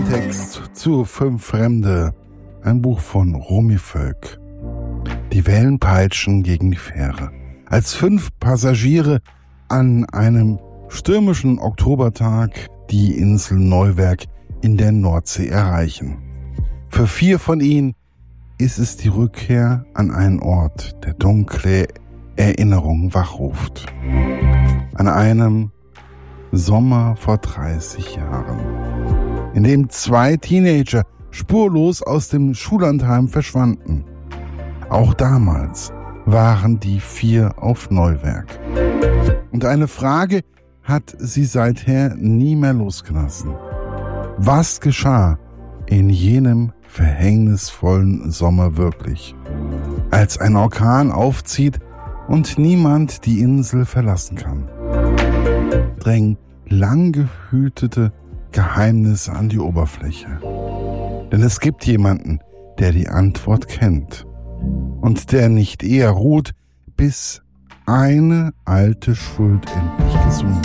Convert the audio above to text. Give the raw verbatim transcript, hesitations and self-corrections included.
Klappentext zu Fünf Fremde, ein Buch von Romy Völk. Die Wellen peitschen gegen die Fähre, als fünf Passagiere an einem stürmischen Oktobertag die Insel Neuwerk in der Nordsee erreichen. Für vier von ihnen ist es die Rückkehr an einen Ort, der dunkle Erinnerungen wachruft. An einem Sommer vor dreißig Jahren, in dem zwei Teenager spurlos aus dem Schullandheim verschwanden. Auch damals waren die vier auf Neuwerk. Und eine Frage hat sie seither nie mehr losgelassen. Was geschah in jenem verhängnisvollen Sommer wirklich, als ein Orkan aufzieht und niemand die Insel verlassen kann? Drängen lang gehütete Geheimnisse an die Oberfläche. Denn es gibt jemanden, der die Antwort kennt und der nicht eher ruht, bis eine alte Schuld endlich gesühnt